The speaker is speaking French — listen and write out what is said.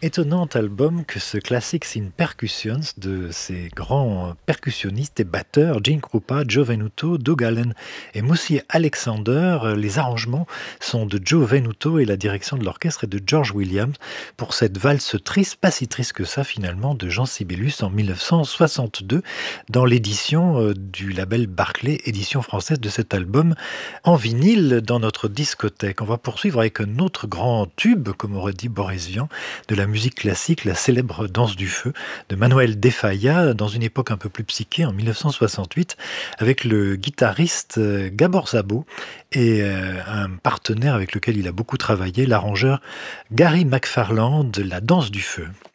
Étonnant album que ce Classics in Percussions de ces grands percussionnistes et batteurs Gene Krupa, Joe Venuto, Doug Allen et Moussi Alexander. Les arrangements sont de Joe Venuto et la direction de l'orchestre est de George Williams pour cette valse triste, pas si triste que ça finalement, de Jean Sibelius en 1962 dans l'édition du label Barclay, édition française de cet album en vinyle dans notre discothèque. On va poursuivre avec un autre grand tube, comme aurait dit Boris Vian, de la musique classique, la célèbre Danse du feu de Manuel de Falla, dans une époque un peu plus psyché, en 1968, avec le guitariste Gabor Szabo et un partenaire avec lequel il a beaucoup travaillé, l'arrangeur Gary McFarland de la Danse du feu.